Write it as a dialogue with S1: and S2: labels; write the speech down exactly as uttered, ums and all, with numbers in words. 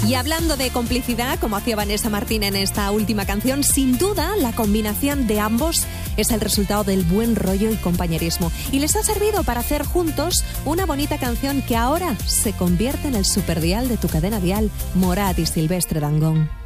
S1: Y hablando de complicidad, como hacía Vanessa Martín en esta última canción, sin duda la combinación de ambos es el resultado del buen rollo y compañerismo. Y les ha servido para hacer juntos una bonita canción que ahora se convierte en el superdial de tu cadena dial, Morat y Silvestre Dangond.